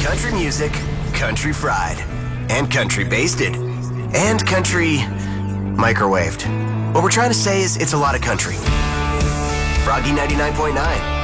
country music, country fried, and country basted, and country microwaved. What we're trying to say is it's a lot of country. Froggy 99.9.